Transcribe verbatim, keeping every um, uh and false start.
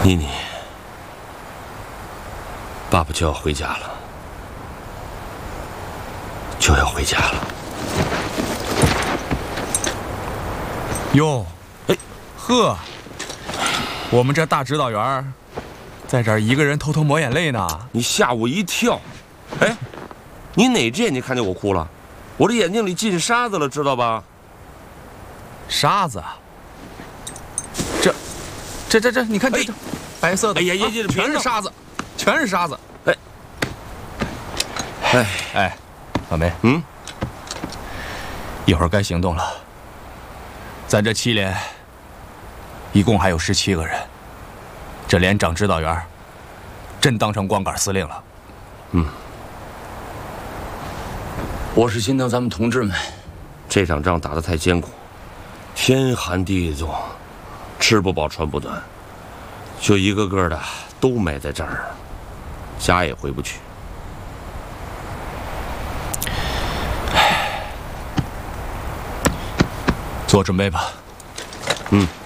妮妮，爸爸就要回家了，就要回家了。 哟，哎，呵，我们这大指导员在这儿一个人偷偷抹眼泪呢。 你吓我一跳！哎，你哪只眼睛看见我哭了？我这眼睛里进沙子了，知道吧？ 沙子？这，这这这，你看这这。 白色的， 哎呀呀呀！ 全是沙子，全是沙子。 哎，哎哎，老梅， 嗯， 一会儿该行动了。咱这七连一共还有十七个人，这连长指导员真当成光杆司令了。 嗯， 我是心疼咱们同志们， 这场仗打得太艰苦，天寒地冻，吃不饱穿不暖。 就一个个的都埋在这儿，家也回不去。 做准备吧。 嗯。